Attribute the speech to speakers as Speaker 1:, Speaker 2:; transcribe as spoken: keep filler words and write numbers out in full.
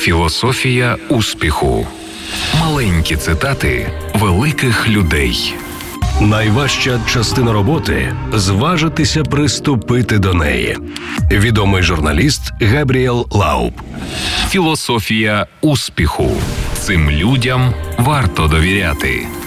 Speaker 1: Філософія успіху. Маленькі цитати великих людей.
Speaker 2: Найважча частина роботи – зважитися приступити до неї. Відомий журналіст Габріел Лауб.
Speaker 1: Філософія успіху. Цим людям варто довіряти.